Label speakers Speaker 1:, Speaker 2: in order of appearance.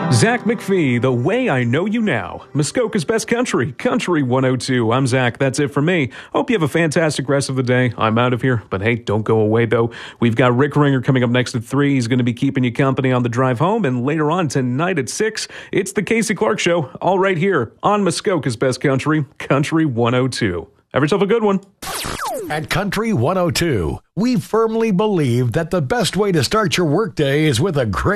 Speaker 1: Zach McPhee, The Way I Know You Now. Muskoka's Best Country, Country 102. I'm Zach. That's it for me. Hope you have a fantastic rest of the day. I'm out of here, but hey, don't go away though. We've got Rick Ringer coming up next at 3. He's going to be keeping you company on the drive home, and later on tonight at 6, it's the Casey Clark Show, all right here on Muskoka's Best Country, Country 102. Have yourself a good one.
Speaker 2: At Country 102, we firmly believe that the best way to start your workday is with a great